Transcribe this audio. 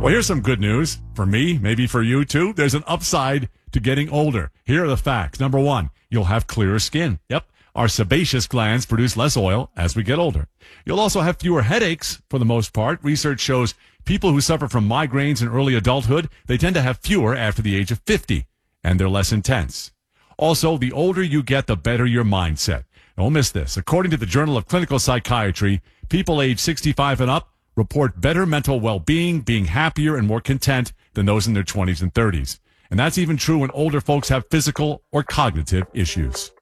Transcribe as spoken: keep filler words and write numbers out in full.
Well, here's some good news for me, maybe for you too. There's an upside to getting older. Here are the facts. Number one, you'll have clearer skin. Yep. Our sebaceous glands produce less oil as we get older. You'll also have fewer headaches for the most part. Research shows people who suffer from migraines in early adulthood, they tend to have fewer after the age of fifty, and they're less intense. Also, the older you get, the better your mindset. Don't miss this. According to the Journal of Clinical Psychiatry, people age sixty-five and up report better mental well-being, being happier and more content than those in their twenties and thirties. And that's even true when older folks have physical or cognitive issues.